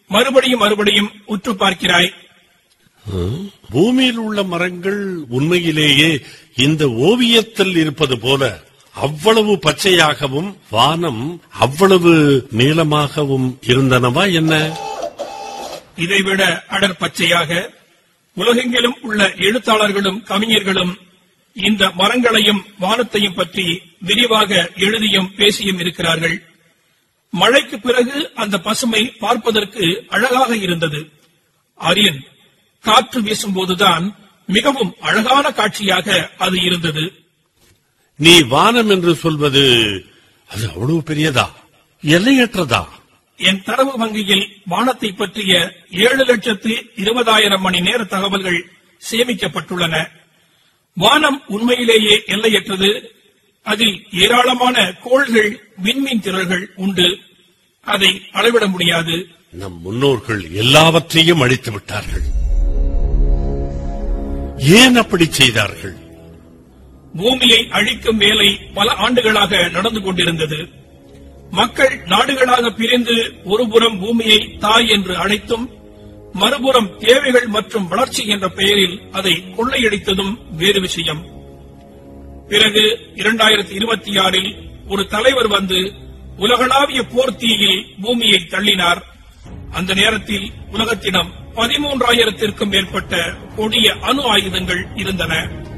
மறுபடியும் உற்று பார்க்கிறாய்? பூமியில் உள்ள மரங்கள் உண்மையிலேயே இந்த ஓவியத்தில் இருப்பது போல அவ்வளவு பச்சையாகவும் வானம் அவ்வளவு நீளமாகவும் இருந்தனவா என்ன? இதைவிட அடர் பச்சையாக உலகெங்கிலும் உள்ள எழுத்தாளர்களும் கவிஞர்களும் இந்த மரங்களையும் வானத்தையும் பற்றி விரிவாக எழுதியும் பேசியும் இருக்கிறார்கள். மழைக்கு பிறகு அந்த பசுமை பார்ப்பதற்கு அழகாக இருந்தது. ஆரியன், காற்று வீசும்போதுதான் மிகவும் அழகான காட்சியாக அது இருந்தது. நீ வானம் என்று சொல்வது அது அவ்வளவு பெரியதா, எல்லையற்றதா? என் தரவு வங்கியில் வானத்தை பற்றிய 7,20,000 மணி நேர தகவல்கள் சேமிக்கப்பட்டுள்ளன. வானம் உண்மையிலேயே எல்லையற்றது. அதில் ஏராளமான கோள்கள், விண்மீன் திரள்கள் உண்டு. அதை அளவிட முடியாது. நம் முன்னோர்கள் எல்லாவற்றையும் அழித்து விட்டார்கள். ஏன் அப்படி செய்தார்கள்? பூமியை அழிக்கும் வேலை பல ஆண்டுகளாக நடந்து கொண்டிருந்தது. மக்கள் நாடுகளாக பிரிந்து ஒருபுறம் பூமியை தாய் என்று அழைத்தும் மறுபுறம் தேவைகள் மற்றும் வளர்ச்சி என்ற பெயரில் அதை கொள்ளையடித்ததும் வேறு விஷயம். பிறகு 2026 ஒரு தலைவர் வந்து உலகளாவிய போர்த்தீயில் பூமியை தள்ளினார். அந்த நேரத்தில் உலகத்திடம் 13,000க்கும் மேற்பட்ட கொடிய அணு ஆயுதங்கள் இருந்தன.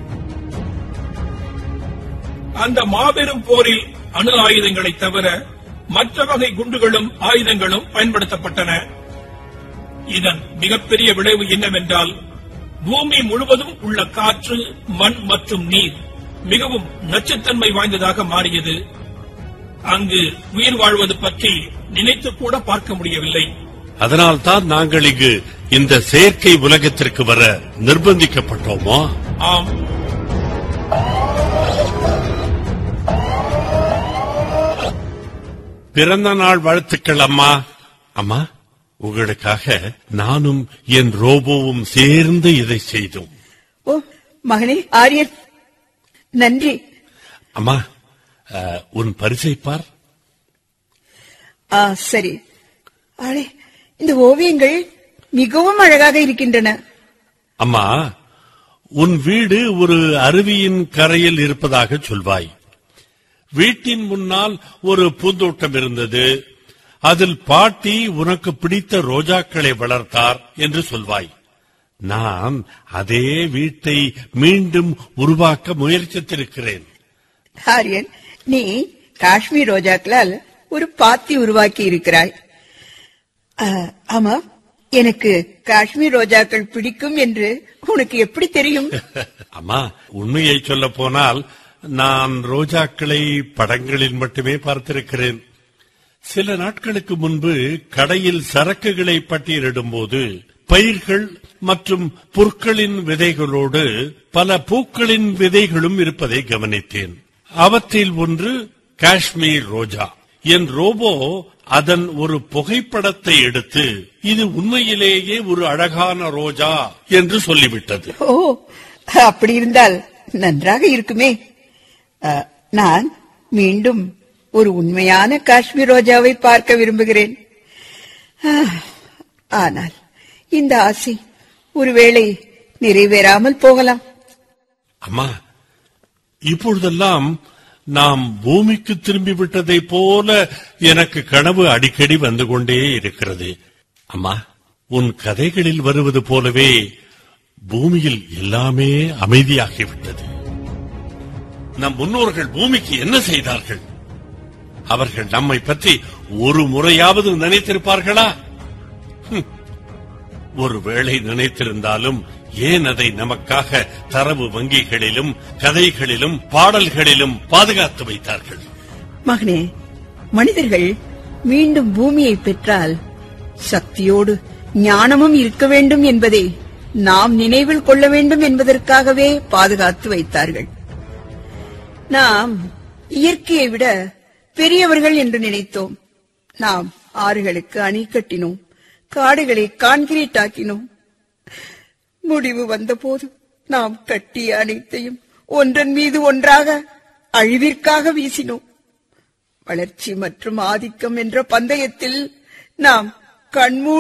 அந்த மாபெரும் போரில் அணு ஆயுதங்களை தவிர மற்ற வகை குண்டுகளும் ஆயுதங்களும் பயன்படுத்தப்பட்டன. இதன் மிகப்பெரிய விளைவு என்னவென்றால், பூமி முழுவதும் உள்ள காற்று, மண் மற்றும் நீர் மிகவும் நச்சுத்தன்மை வாய்ந்ததாக மாறியது. அங்கு உயிர் வாழ்வது பற்றி நினைத்து கூட பார்க்க முடியவில்லை. அதனால்தான் நாங்கள் இங்கு இந்த செயற்கை உலகத்திற்கு வர நிர்பந்திக்கப்பட்டோமா? ஆம். பிறந்த நாள் வாழ்த்துக்கள் அம்மா. அம்மா, உங்களுக்காக நானும் என் ரோபோவும் சேர்ந்து இதை செய்தோம். ஓ மகனே ஆரியன், நன்றி. அம்மா, உன் பரிசை பார். சரி. ஆளே, இந்த ஓவியங்கள் மிகவும் அழகாக இருக்கின்றன. அம்மா, உன் வீடு ஒரு அருவியின் கரையில் இருப்பதாக சொல்வாய். வீட்டின் முன்னால் ஒரு பூந்தோட்டம் இருந்தது. அதில் பாட்டி உனக்கு பிடித்த ரோஜாக்களை வளர்த்தார் என்று சொல்வாய். நான் அதே வீட்டை மீண்டும் உருவாக்க முயற்சித்திருக்கிறேன். ஆரியன், நீ காஷ்மீர் ரோஜாக்களால் ஒரு பாத்தி உருவாக்கி இருக்கிறாய். ஆமா, எனக்கு காஷ்மீர் ரோஜாக்கள் பிடிக்கும் என்று உனக்கு எப்படி தெரியும்? அம்மா, உண்மையை சொல்ல போனால் நான் ரோஜாக்களை படங்களில் மட்டுமே பார்த்திருக்கிறேன். சில நாட்களுக்கு முன்பு கடையில் சரக்குகளை பட்டியலிடும் போது பயிர்கள் மற்றும் புற்களின் விதைகளோடு பல பூக்களின் விதைகளும் இருப்பதை கவனித்தேன். அவற்றில் ஒன்று காஷ்மீர் ரோஜா. என் ரோபோ அதன் ஒரு புகைப்படத்தை எடுத்து இது உண்மையிலேயே ஒரு அழகான ரோஜா என்று சொல்லிவிட்டது. ஓ, அப்படி இருந்தால் நன்றாக இருக்குமே. நான் மீண்டும் ஒரு உண்மையான காஷ்மீர் ரோஜாவை பார்க்க விரும்புகிறேன். ஆனால் இந்த ஆசை ஒருவேளை நிறைவேறாமல் போகலாம். அம்மா, இப்பொழுதெல்லாம் நாம் பூமிக்கு திரும்பிவிட்டதை போல எனக்கு கனவு அடிக்கடி வந்து கொண்டே இருக்கிறது. அம்மா, உன் கதைகளில் வருவது போலவே பூமியில் எல்லாமே அமைதியாகிவிட்டது. நம் முன்னோர்கள் பூமிக்கு என்ன செய்தார்கள்? அவர்கள் நம்மை பற்றி ஒரு முறையாவது நினைத்திருப்பார்களா? ஒருவேளை நினைத்திருந்தாலும் ஏன் அதை நமக்காக தரவு வங்கிகளிலும் கதைகளிலும் பாடல்களிலும் பாதுகாத்து வைத்தார்கள்? மகனே, மனிதர்கள் மீண்டும் பூமியை பெற்றால் சக்தியோடு ஞானமும் இருக்க வேண்டும் என்பதை நாம் நினைவில் கொள்ள வேண்டும் என்பதற்காகவே பாதுகாத்து வைத்தார்கள். நாம் இயற்கையை விட பெரியவர்கள் என்று நினைத்தோம். நாம் ஆறுகளுக்கு அணை கட்டினோம், காடுகளை கான்கிரீட் ஆக்கினோம். முடிவு வந்தபோது நாம் கட்டிய அனைத்தையும் ஒன்றன் மீது ஒன்றாக அழிவிற்காக வீசினோம். வளர்ச்சி மற்றும் ஆதிக்கம் என்ற பந்தயத்தில் நாம் கண்மூடி